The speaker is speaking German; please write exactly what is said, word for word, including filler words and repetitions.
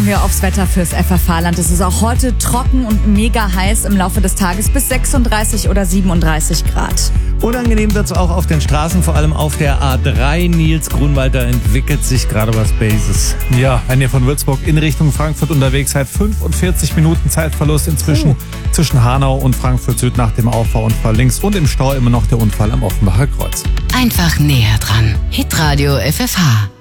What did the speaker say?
Wir aufs Wetter fürs F F H-Land. Es ist auch heute trocken und mega heiß, im Laufe des Tages bis sechsunddreißig oder siebenunddreißig Grad. Unangenehm wird es auch auf den Straßen, vor allem auf der A drei. Nils Grunwald, da entwickelt sich gerade was Bases. Ja, wenn ihr von Würzburg in Richtung Frankfurt unterwegs seid, fünfundvierzig Minuten Zeitverlust inzwischen oh. zwischen Hanau und Frankfurt Süd nach dem Auffahrunfall links und im Stau immer noch der Unfall am Offenbacher Kreuz. Einfach näher dran. Hitradio F F H.